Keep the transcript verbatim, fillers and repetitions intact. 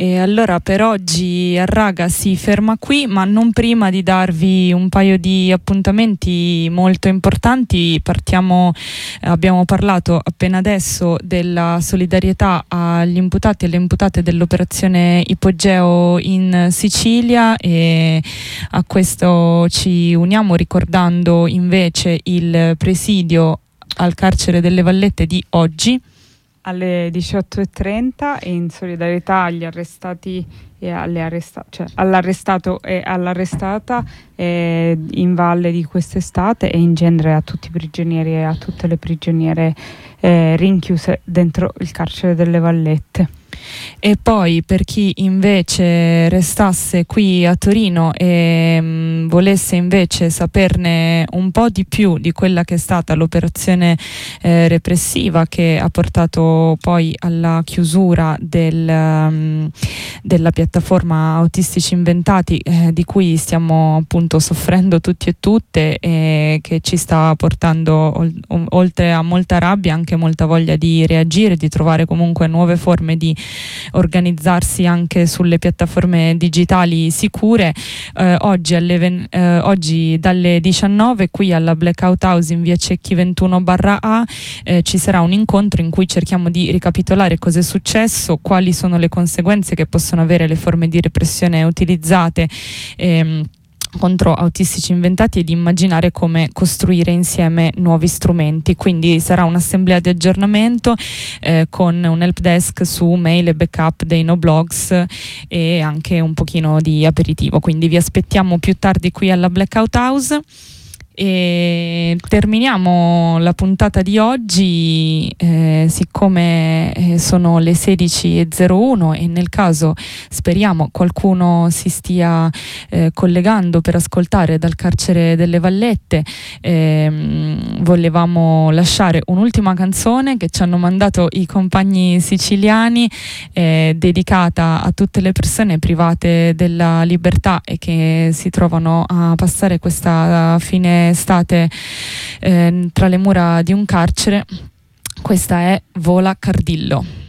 E allora per oggi Arraga si ferma qui, ma non prima di darvi un paio di appuntamenti molto importanti. Partiamo, abbiamo parlato appena adesso della solidarietà agli imputati e alle imputate dell'operazione Ipogeo in Sicilia, e a questo ci uniamo ricordando invece il presidio al carcere delle Vallette di oggi alle diciotto e trenta, e in solidarietà agli arrestati e alle arresta- cioè all'arrestato e all'arrestata eh, in valle di quest'estate, e in genere a tutti i prigionieri e a tutte le prigioniere eh, rinchiuse dentro il carcere delle Vallette. E poi per chi invece restasse qui a Torino e mh, volesse invece saperne un po' di più di quella che è stata l'operazione eh, repressiva che ha portato poi alla chiusura del, um, della piattaforma Autistici Inventati, eh, di cui stiamo appunto soffrendo tutti e tutte, e che ci sta portando ol- oltre a molta rabbia anche molta voglia di reagire, di trovare comunque nuove forme di organizzarsi anche sulle piattaforme digitali sicure. Eh, oggi, alle ven- eh, oggi dalle diciannove qui alla Blackout House in via Cecchi ventuno barra A eh, ci sarà un incontro in cui cerchiamo di ricapitolare cosa è successo, quali sono le conseguenze che possono avere le forme di repressione utilizzate ehm, contro Autistici Inventati, e di immaginare come costruire insieme nuovi strumenti. Quindi sarà un'assemblea di aggiornamento eh, con un help desk su mail e backup dei no blogs e anche un pochino di aperitivo, quindi vi aspettiamo più tardi qui alla Blackout House. E terminiamo la puntata di oggi, eh, siccome eh, sono le sedici e zero uno e nel caso speriamo qualcuno si stia eh, collegando per ascoltare dal carcere delle Vallette, ehm, volevamo lasciare un'ultima canzone che ci hanno mandato i compagni siciliani, eh, dedicata a tutte le persone private della libertà e che si trovano a passare questa fine estate eh, tra le mura di un carcere. Questa è Vola Cardillo.